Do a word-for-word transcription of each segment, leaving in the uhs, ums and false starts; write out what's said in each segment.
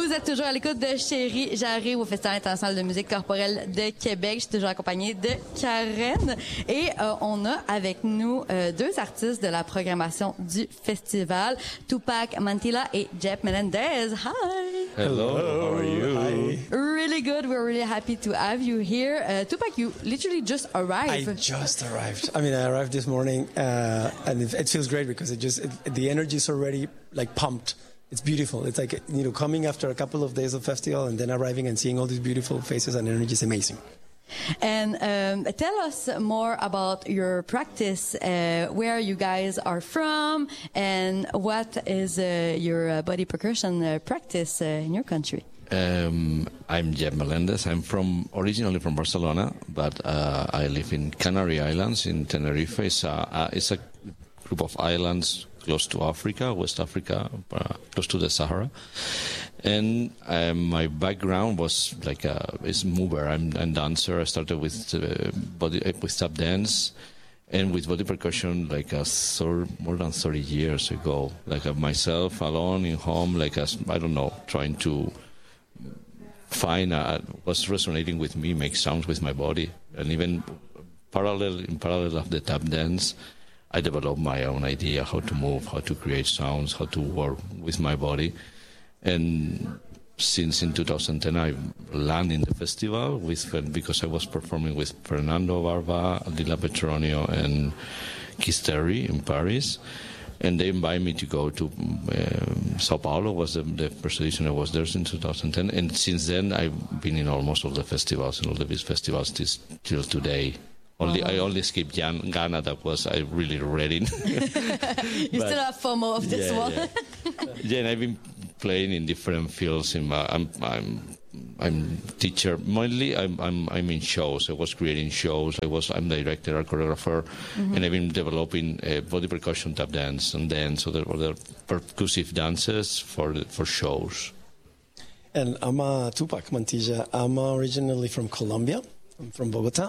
Vous êtes toujours à l'écoute de Chérie Jarry au Festival international de musique corporelle de Québec. Je suis toujours accompagnée de Karen. Et euh, on a avec nous euh, deux artistes de la programmation du festival, Tupac Mantilla et Jep Melendez. Hi! Hello, how are you? Hi. Really good. We're really happy to have you here. Uh, Tupac, you literally just arrived. I just arrived. I mean, I arrived this morning, uh, and it, it feels great because it just it, the energy is already like pumped. It's beautiful. It's like, you know, coming after a couple of days of festival and then arriving and seeing all these beautiful faces and energy is amazing. And um, tell us more about your practice, uh, where you guys are from, and what is uh, your uh, body percussion uh, practice uh, in your country. Um, I'm Jep Melendez. I'm from originally from Barcelona, but uh, I live in Canary Islands in Tenerife. It's a, uh, it's a group of islands close to Africa, West Africa, uh, close to the Sahara. And um, my background was like a is mover. I'm a dancer. I started with uh, body uh, with tap dance and with body percussion like a third, more than thirty years ago. Like uh, myself alone in home, like as I don't know, trying to find uh, what's resonating with me, make sounds with my body, and even parallel in parallel of the tap dance. I developed my own idea how to move, how to create sounds, how to work with my body. And since in two thousand ten, I landed in the festival with because I was performing with Fernando Barba, Lila Petronio, and Keith Terry in Paris. And they invited me to go to um, Sao Paulo. Was the, the first edition I was there since two thousand ten. And since then, I've been in almost all the festivals, and all the big festivals till, till today. Only I only skipped Jan, Ghana. That was I really ready. You but, still have FOMO of this yeah, one. Yeah. yeah, and I've been playing in different fields. In my, I'm I'm I'm teacher mainly. I'm I'm I'm in shows. I was creating shows. I was I'm director, a choreographer, mm-hmm. and I've been developing uh, body percussion, tap dance, and dance, so there were the percussive dances for the, for shows. And I'm uh, Tupac Mantilla. I'm originally from Colombia. I'm from Bogota.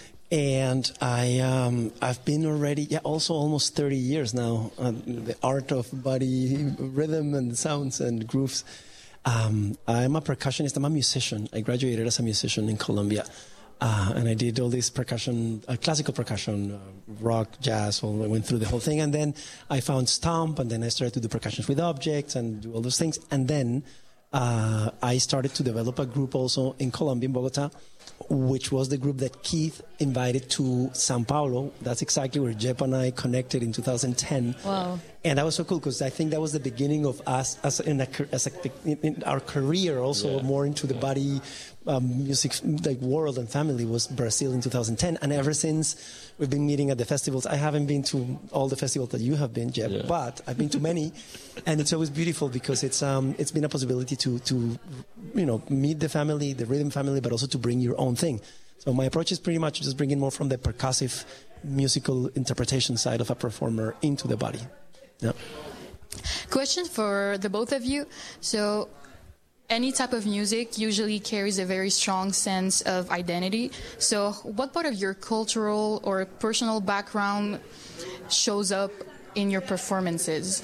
And I, um, I've been already, yeah, also almost thirty years now, uh, the art of body rhythm and sounds and grooves. Um, I'm a percussionist. I'm a musician. I graduated as a musician in Colombia. Uh, and I did all this percussion, uh, classical percussion, uh, rock, jazz, all, I went through the whole thing. And then I found stomp, and then I started to do percussions with objects and do all those things. And then uh, I started to develop a group also in Colombia, in Bogota, which was the group that Keith invited to Sao Paulo. That's exactly where Jep and I connected in two thousand ten. Wow. And that was so cool because I think that was the beginning of us as in, a, as a, in our career, also yeah. more into the yeah. body um, music like world and family was Brazil in two thousand ten. And ever since, we've been meeting at the festivals. I haven't been to all the festivals that you have been, Jep, yeah. but I've been to many. And it's always beautiful because it's um, it's been a possibility to, to, you know, meet the family, the rhythm family, but also to bring your own thing. So my approach is pretty much just bringing more from the percussive musical interpretation side of a performer into the body. Yeah. Question for the both of you. So any type of music usually carries a very strong sense of identity. So what part of your cultural or personal background shows up in your performances?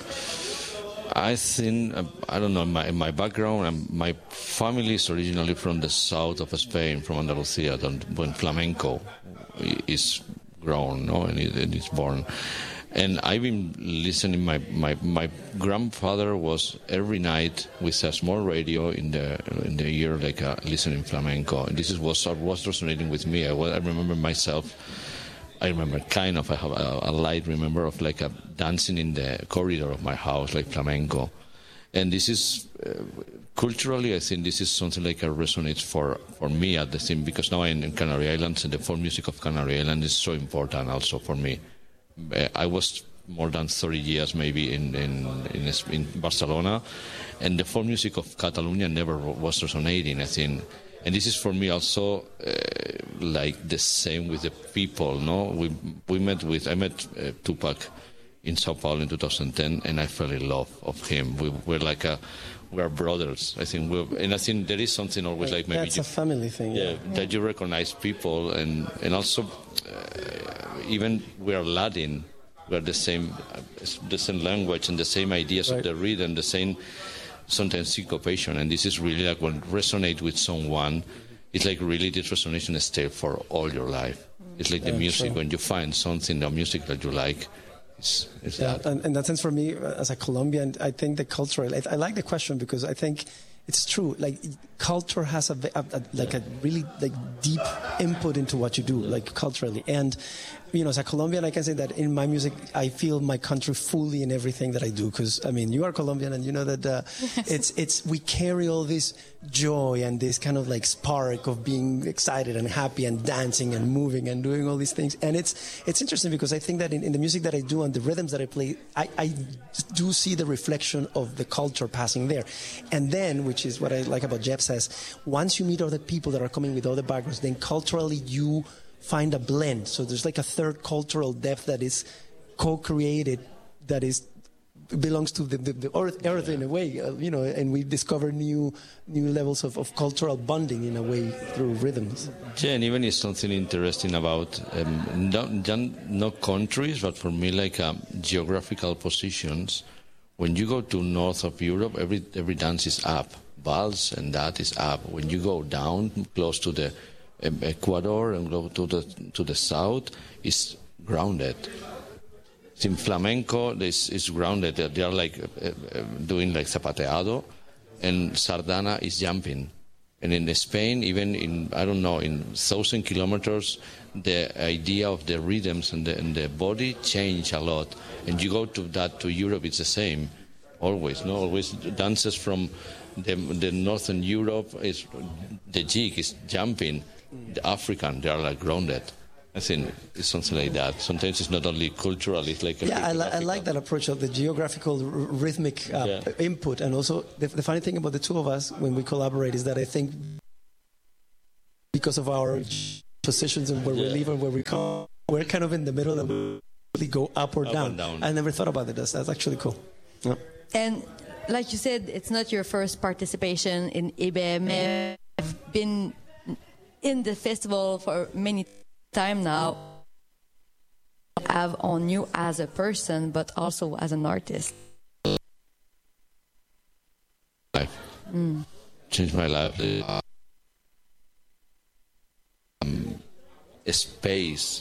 I think, I don't know, my my background, my family is originally from the south of Spain, from Andalusia, when flamenco is grown, no, and it, it is born. And I've been listening, my, my, my grandfather was every night with a small radio in the in the ear, like uh, listening flamenco. And this is what was resonating with me. I, I remember myself, I remember kind of, I have a, a light remember of like a dancing in the corridor of my house, like flamenco. And this is, uh, culturally, I think this is something like a resonates for, for me at the same, because now I'm in Canary Islands, and the folk music of Canary Islands is so important also for me. I was more than thirty years maybe in, in, in, in Barcelona, and the folk music of Catalonia never was resonating, I think. And this is for me also uh, like the same with the people, no? We we met with, I met uh, Tupac in Sao Paulo in two thousand ten, and I fell in love of him. We were like a, we are brothers, I think. We're, and I think there is something always like maybe... That's you, a family thing. Yeah, yeah, that you recognize people, and, and also uh, even we are Latin, we are the same, uh, the same language and the same ideas right. of the rhythm, the same sometimes syncopation, and this is really like when resonate with someone, it's like really this resonation stay for all your life. It's like the Yeah, music, true. when you find something, the music that you like, it's, it's Yeah, that. and in that sense, for me, uh, as a Colombian, I think the cultural. I, I like the question because I think it's true. Like culture has a, a, a like a really like deep input into what you do, like culturally. And you know, as a Colombian, I can say that in my music, I feel my country fully in everything that I do. Because I mean, you are Colombian, and you know that uh, it's it's we carry all this joy and this kind of like spark of being excited and happy and dancing and moving and doing all these things. And it's it's interesting because I think that in, in the music that I do and the rhythms that I play, I, I do see the reflection of the culture passing there. And then, which is what I like about Jeff says, once you meet other people that are coming with other backgrounds, then culturally you find a blend. So there's like a third cultural depth that is co-created, that is belongs to the, the, the earth, earth in a way, uh, you know, and we discover new new levels of, of cultural bonding in a way through rhythms. Yeah, and even it's something interesting about um, not, not countries, but for me, like um, geographical positions. When you go to north of Europe, every every dance is up, vals, and that is up. When you go down close to the um, Ecuador and go to the to the south, it's grounded. In flamenco, this is grounded. They are like uh, uh, doing like zapateado, and sardana is jumping. And in Spain, even in, I don't know, in thousand kilometers, the idea of the rhythms and the, and the body change a lot. And you go to that to Europe, it's the same, always. No, always dances from the, the northern Europe is the jig is jumping. The African, they are like grounded. I think it's something like that. Sometimes it's not only cultural, it's like... Yeah, I, li- I like that approach of the geographical r- rhythmic uh, Yeah. input. And also, the, the funny thing about the two of us, when we collaborate, is that I think because of our positions and where we Yeah. live and where we come, we're kind of in the middle and we really go up or Up down. and down. I never thought about it. That's, that's actually cool. Yeah. And like you said, it's not your first participation in I B M F. You've been in the festival for many time now. Have on you as a person, but also as an artist. Life. Changed my life. Uh, um, a space,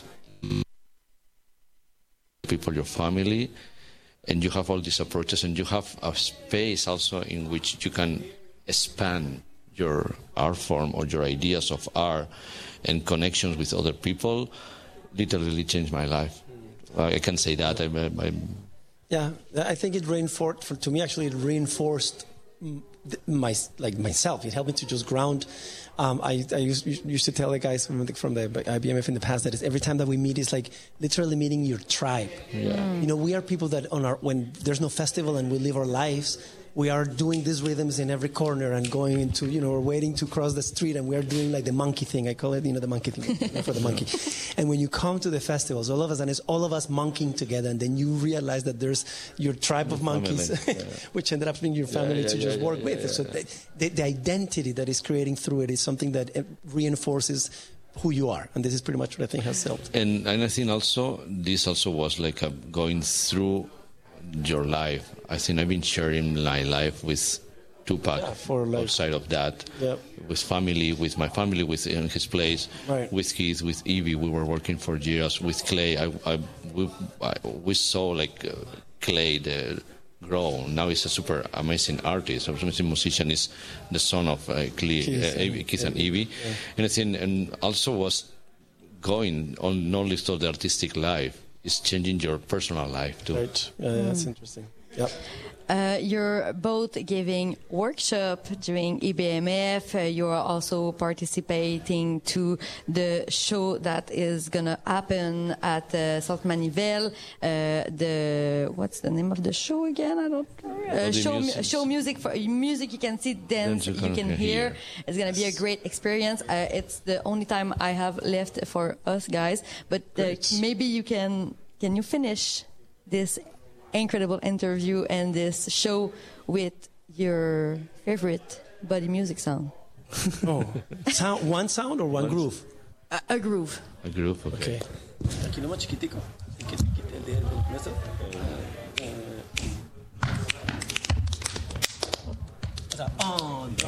people, your family, and you have all these approaches, and you have a space also in which you can expand your art form or your ideas of art and connections with other people. Literally changed my life. I can say that. I, I, Yeah, I think it reinforced, for, to me actually, it reinforced my, like myself. It helped me to just ground. Um, I, I used, used to tell the guys from the, from the I B M F in the past that is every time that we meet, it's like literally meeting your tribe. Yeah. Mm. You know, we are people that on our, when there's no festival and we live our lives, we are doing these rhythms in every corner and going into, you know, we're waiting to cross the street and we are doing like the monkey thing. I call it, you know, the monkey thing for the monkey. And when you come to the festivals, all of us, and it's all of us monkeying together, and then you realize that there's your tribe of monkeys, Family, yeah. which ended up being your family yeah, to yeah, just yeah, work yeah, with. yeah, so yeah. The, the, the identity that is creating through it is something that it reinforces who you are. And this is pretty much what I think has helped. And, and I think also, this also was like a going through your life. I think I've been sharing my life with Tupac, Yeah, for like- outside of that, Yep. with family, with my family, with in his place, Right. with Keith, with Evie. We were working for years with Clay. I, I, we, I, we saw like uh, Clay the grow. Now he's a super amazing artist, amazing musician. Is the son of uh, Clay, Keith, uh, Evie, Keith and Evie, and I think, and also was going on not only to the artistic life. It's changing your personal life too. Right. Yeah, yeah, that's interesting. Yep. Uh, you're both giving workshop during I B M F. Uh, you're also participating to the show that is gonna happen at uh, Centre Manivelle. Uh, the what's the name of the show again? I don't. Uh, the show mu- music. show music for music. You can see, dance. Dance you You can can hear. hear. It's gonna be a great experience. Uh, it's the only time I have left for us guys. But uh, maybe you can. Can you finish this incredible interview and this show with your favorite body music song? Oh, sound, one sound or one groove? A, a groove. A group, okay. Okay. Aquí nomás chiquitico. Chiquitico, el de- el nuestro. On.